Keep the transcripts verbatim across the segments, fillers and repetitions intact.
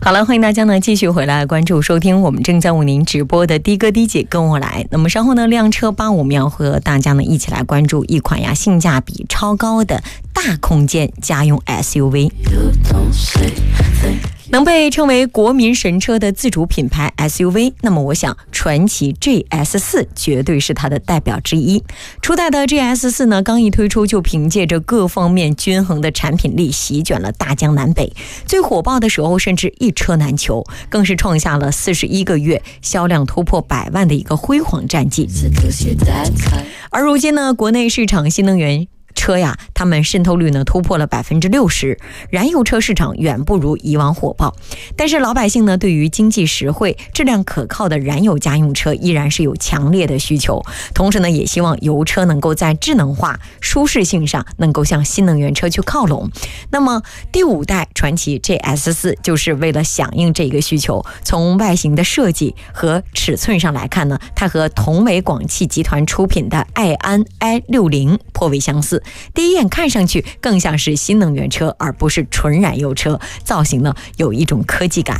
好了，欢迎大家呢继续回来关注收听我们正在为您直播的的哥的姐跟我来。那么稍后呢，辆车八我们要和大家呢一起来关注一款呀性价比超高的大空间家用 S U V。能被称为国民神车的自主品牌 S U V， 那么我想传祺 G S 四 绝对是它的代表之一。初代的 G S 四 呢，刚一推出就凭借着各方面均衡的产品力席卷了大江南北，最火爆的时候甚至一车难求，更是创下了四十一个月销量突破百万的一个辉煌战绩。而如今呢，国内市场新能源车呀，他们渗透率呢突破了百分之六十，燃油车市场远不如以往火爆。但是老百姓呢，对于经济实惠、质量可靠的燃油家用车依然是有强烈的需求。同时呢，也希望油车能够在智能化、舒适性上能够向新能源车去靠拢。那么第五代传祺 G S 四 就是为了响应这个需求，从外形的设计和尺寸上来看呢，它和同为广汽集团出品的爱安 I 六十 颇为相似。第一眼看上去更像是新能源车，而不是纯燃油车，造型呢有一种科技感。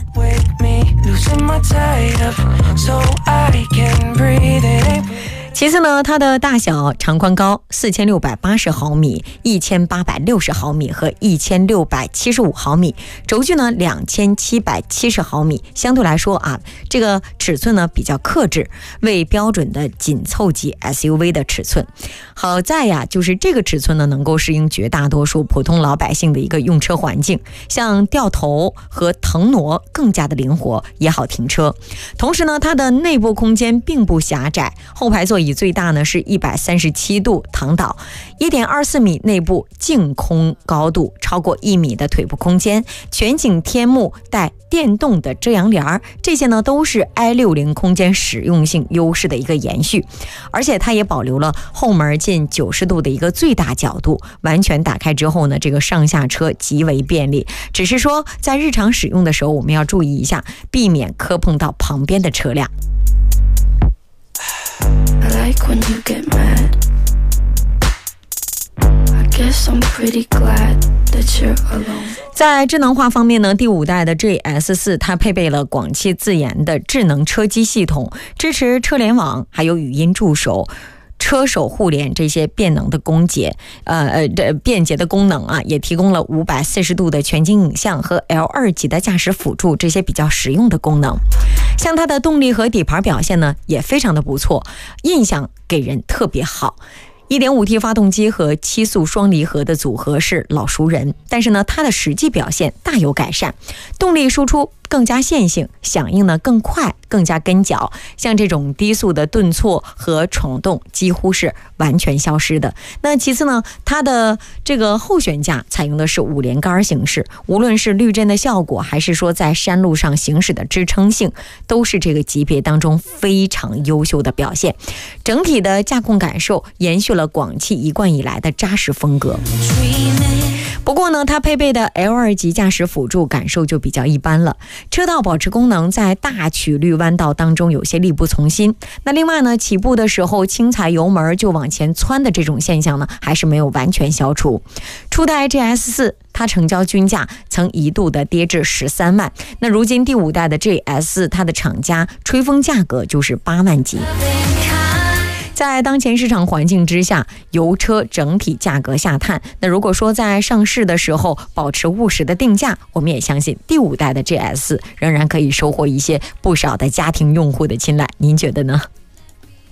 其次呢，它的大小、长宽高四千六百八十毫米、一千八百六十毫米和一千六百七十五毫米，轴距呢两千七百七十毫米，相对来说啊，这个尺寸呢比较克制，为标准的紧凑级 S U V 的尺寸。好在呀，就是这个尺寸呢能够适应绝大多数普通老百姓的一个用车环境，像掉头和腾挪更加的灵活，也好停车。同时呢，它的内部空间并不狭窄，后排座椅最大呢是一百三十七度躺倒， 一点二四米内部净空高度，超过一米的腿部空间，全景天幕带电动的遮阳帘，这些呢都是 I 六十 空间实用性优势的一个延续。而且它也保留了后门近九十度的一个最大角度，完全打开之后呢，这个上下车极为便利。只是说在日常使用的时候，我们要注意一下，避免磕碰到旁边的车辆。 I like when you get mad. I guess I'm pretty glad that you're alone. 在智能化方面呢，第五代的 G S 四 它配备了广汽自研的智能车机系统，支持车联网，还有语音助手、车手互联这些便能的功捷，呃呃便捷的功能啊，也提供了五百四十度的全景影像和 L 二 级的驾驶辅助这些比较实用的功能。像它的动力和底盘表现呢，也非常的不错，印象给人特别好。一点五 T 发动机和七速双离合的组合是老熟人，但是呢，它的实际表现大有改善，动力输出更加线性，响应呢更快，更加跟脚，像这种低速的顿挫和闯动几乎是完全消失的。那其次呢，它的这个后悬架采用的是五连杆形式，无论是滤震的效果，还是说在山路上行驶的支撑性，都是这个级别当中非常优秀的表现。整体的驾控感受延续了广汽一贯以来的扎实风格。不过呢，它配备的 L 二 级驾驶辅助感受就比较一般了，车道保持功能在大曲率弯道当中有些力不从心。那另外呢，起步的时候轻踩油门就往前窜的这种现象呢，还是没有完全消除。初代 G S 四 它成交均价曾一度的跌至十三万，那如今第五代的 G S 它的厂家吹风价格就是八万级。在当前市场环境之下，油车整体价格下探，那如果说在上市的时候保持务实的定价，我们也相信第五代的 G S 仍然可以收获一些不少的家庭用户的青睐，您觉得呢？